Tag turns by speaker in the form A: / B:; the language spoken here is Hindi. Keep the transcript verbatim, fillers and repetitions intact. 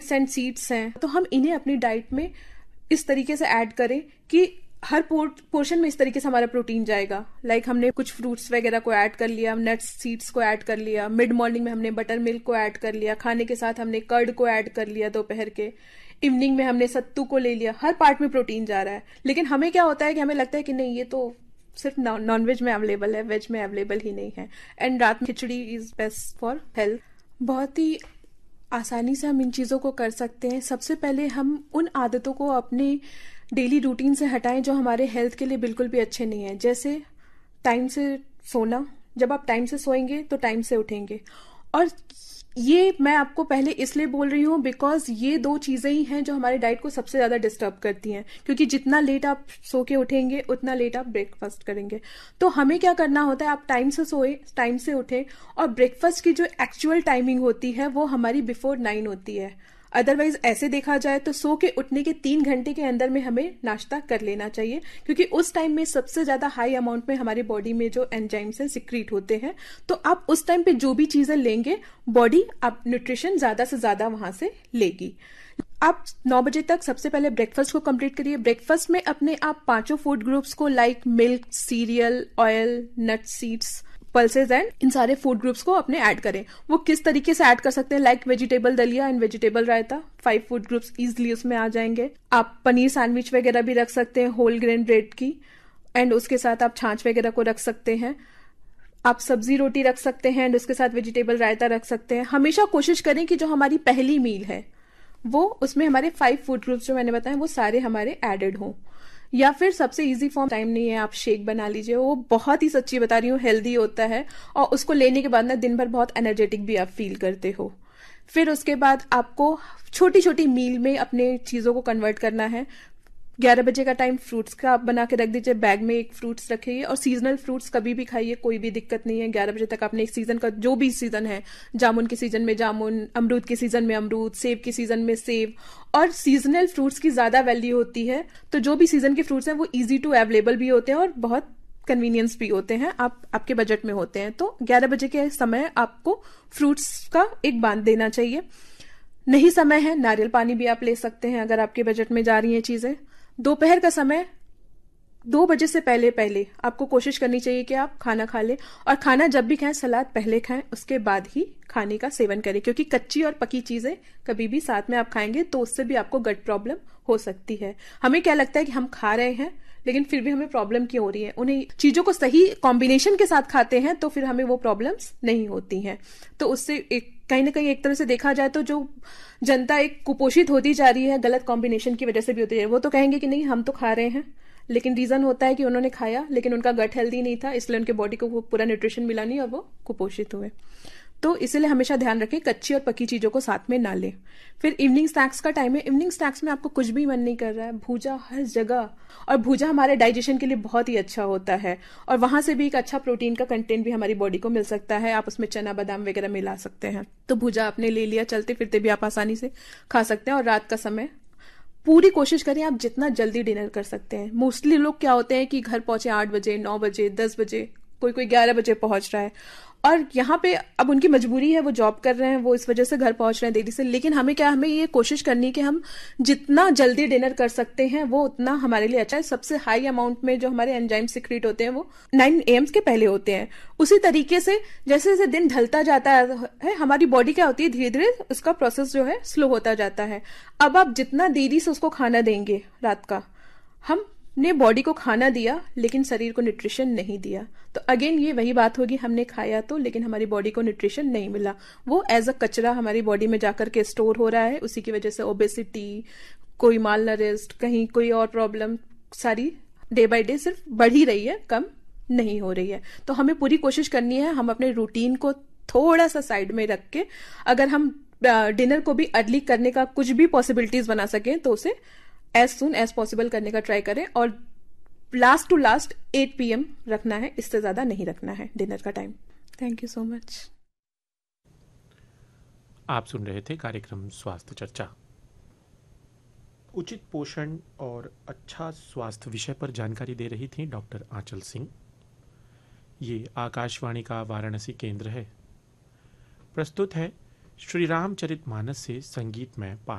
A: नट्स एंड सीड्स हैं, तो हम इन्हें अपनी डाइट में इस तरीके से ऐड करें कि हर पोर्शन में इस तरीके से हमारा प्रोटीन जाएगा। लाइक हमने कुछ फ्रूट्स वगैरह को ऐड कर लिया, नट्स सीड्स को ऐड कर लिया, मिड मॉर्निंग में हमने बटर मिल्क को ऐड कर लिया, खाने के साथ हमने कर्ड को ऐड कर लिया, दोपहर के इवनिंग में हमने सत्तू को ले लिया। हर पार्ट में प्रोटीन जा रहा है। लेकिन हमें क्या होता है कि हमें लगता है कि नहीं, ये तो सिर्फ नॉन वेज में अवेलेबल है, वेज में अवेलेबल ही नहीं है। एंड रात में खिचड़ी इज बेस्ट फॉर हेल्थ। बहुत ही आसानी से हम इन चीज़ों को कर सकते हैं। सबसे पहले हम उन आदतों को अपने डेली रूटीन से हटाएं जो हमारे हेल्थ के लिए बिल्कुल भी अच्छे नहीं है। जैसे टाइम से सोना, जब आप टाइम से सोएंगे तो टाइम से उठेंगे। और ये मैं आपको पहले इसलिए बोल रही हूँ बिकॉज ये दो चीजें ही हैं जो हमारे डाइट को सबसे ज्यादा डिस्टर्ब करती हैं, क्योंकि जितना लेट आप सो के उठेंगे उतना लेट आप ब्रेकफास्ट करेंगे। तो हमें क्या करना होता है, आप टाइम से सोए, टाइम से उठे, और ब्रेकफास्ट की जो एक्चुअल टाइमिंग होती है वो हमारी बिफोर नाइन होती है। अदरवाइज ऐसे देखा जाए तो सो के उठने के तीन घंटे के अंदर में हमें नाश्ता कर लेना चाहिए, क्योंकि उस टाइम में सबसे ज्यादा हाई अमाउंट में हमारी बॉडी में जो एंजाइम्स हैं सिक्रीट होते हैं। तो आप उस टाइम पे जो भी चीजें लेंगे, बॉडी आप न्यूट्रिशन ज्यादा से ज्यादा वहां से लेगी। आप नौ बजे तक सबसे पहले ब्रेकफास्ट को कंप्लीट करिए। ब्रेकफास्ट में अपने आप पांचों फूड ग्रुप्स को, like milk, serial, oil, nut, seeds, pulses and in सारे फूड ग्रुप्स को अपने ऐड करें। वो किस तरीके से ऐड कर सकते हैं, लाइक वेजिटेबल दलिया and vegetable raita, five food groups easily उसमें आ जाएंगे। आप पनीर सैंडविच वगैरह भी रख सकते हैं होल ग्रेन ब्रेड की, एंड उसके साथ आप छाछ वगैरह को रख सकते हैं। आप सब्जी रोटी रख सकते हैं एंड उसके साथ वेजिटेबल रायता रख सकते हैं। हमेशा कोशिश करें कि जो हमारी पहली मील है वो उसमें हमारे फाइव फूड ग्रुप्स जो मैंने बताए वो सारे हमारे एडेड हों। या फिर सबसे इजी फॉर्म, टाइम नहीं है, आप शेक बना लीजिए। वो बहुत ही, सच्ची बता रही हूँ, हेल्दी होता है, और उसको लेने के बाद ना दिन भर बहुत एनर्जेटिक भी आप फील करते हो। फिर उसके बाद आपको छोटी छोटी मील में अपने चीजों को कन्वर्ट करना है। ग्यारह बजे का टाइम फ्रूट्स का आप बना के रख दीजिए, बैग में एक फ्रूट्स रखिए, और सीजनल फ्रूट्स कभी भी खाइए, कोई भी दिक्कत नहीं है। ग्यारह बजे तक आपने एक सीजन का, जो भी सीजन है, जामुन के सीजन में जामुन, अमरूद के सीजन में अमरूद, सेब के सीजन में सेब। और सीजनल फ्रूट्स की ज्यादा वैल्यू होती है, तो जो भी सीजन के फ्रूट्स हैं वो इजी टू अवेलेबल भी होते हैं और बहुत कन्वीनियंस भी होते हैं, आप आपके बजट में होते हैं। तो ग्यारह बजे के समय आपको फ्रूट्स का एक बांध देना चाहिए। नहीं समय है, नारियल पानी भी आप ले सकते हैं अगर आपके बजट में जा रही हैं चीजें। दोपहर का समय दो बजे से पहले पहले आपको कोशिश करनी चाहिए कि आप खाना खा लें, और खाना जब भी खाएं सलाद पहले खाएं, उसके बाद ही खाने का सेवन करें, क्योंकि कच्ची और पकी चीजें कभी भी साथ में आप खाएंगे तो उससे भी आपको गट प्रॉब्लम हो सकती है। हमें क्या लगता है कि हम खा रहे हैं लेकिन फिर भी हमें प्रॉब्लम क्यों हो रही है। उन्हें चीजों को सही कॉम्बिनेशन के साथ खाते हैं तो फिर हमें वो प्रॉब्लम्स नहीं होती हैं। तो उससे एक कहीं ना कहीं एक तरह से देखा जाए तो जो जनता एक कुपोषित होती जा रही है, गलत कॉम्बिनेशन की वजह से भी होती है। वो तो कहेंगे कि नहीं हम तो खा रहे हैं, लेकिन रीजन होता है कि उन्होंने खाया लेकिन उनका गट हेल्दी नहीं था, इसलिए उनके बॉडी को वो पूरा न्यूट्रिशन मिला नहीं और वो कुपोषित हुए। तो इसलिए हमेशा ध्यान रखें कच्ची और पकी चीजों को साथ में ना लें। फिर इवनिंग स्नैक्स का टाइम है। इवनिंग स्नैक्स में आपको कुछ भी मन नहीं कर रहा है, भूजा हर जगह, और भूजा हमारे डाइजेशन के लिए बहुत ही अच्छा होता है, और वहां से भी एक अच्छा प्रोटीन का कंटेंट भी हमारी बॉडी को मिल सकता है। आप उसमें चना बादाम वगैरह मिला सकते हैं। तो भूजा आपने ले लिया, चलते फिरते भी आप आसानी से खा सकते हैं। और रात का समय पूरी कोशिश करें आप जितना जल्दी डिनर कर सकते हैं। मोस्टली लोग क्या होते हैं कि घर पहुंचे आठ बजे, नौ बजे, दस बजे, कोई कोई ग्यारह बजे पहुंच रहा है, और यहाँ पे अब उनकी मजबूरी है, वो जॉब कर रहे हैं, वो इस वजह से घर पहुंच रहे हैं देरी से। लेकिन हमें क्या, हमें ये कोशिश करनी है कि हम जितना जल्दी डिनर कर सकते हैं वो उतना हमारे लिए अच्छा है। सबसे हाई अमाउंट में जो हमारे एंजाइम सिक्रीट होते हैं वो नाइन ए एम के पहले होते हैं। उसी तरीके से जैसे जैसे दिन ढलता जाता है हमारी बॉडी क्या होती है, धीरे धीरे उसका प्रोसेस जो है स्लो होता जाता है। अब आप जितना देरी से उसको खाना देंगे रात का, हम ने बॉडी को खाना दिया लेकिन शरीर को न्यूट्रिशन नहीं दिया, तो अगेन ये वही बात होगी, हमने खाया तो लेकिन हमारी बॉडी को न्यूट्रिशन नहीं मिला, वो एज अ कचरा हमारी बॉडी में जाकर के स्टोर हो रहा है। उसी की वजह से ओबेसिटी, कोई माल नरिश्ड, कहीं कोई और प्रॉब्लम सारी डे बाय डे सिर्फ बढ़ ही रही है, कम नहीं हो रही है। तो हमें पूरी कोशिश करनी है हम अपने रूटीन को थोड़ा सा साइड में रख के, अगर हम डिनर को भी अर्ली करने का कुछ भी पॉसिबिलिटीज बना सकें तो उसे एज सुन एज पॉसिबल करने का ट्राई करें, और last to last eight P M रखना है, इससे ज्यादा नहीं रखना है डिनर का time. Thank you so much.
B: आप सुन रहे थे कार्यक्रम स्वास्थ्य चर्चा। उचित पोषण और अच्छा स्वास्थ्य विषय पर जानकारी दे रही थी डॉक्टर आंचल सिंह। ये आकाशवाणी का वाराणसी केंद्र है। प्रस्तुत है श्री रामचरितमानस से संगीतमय पाठ।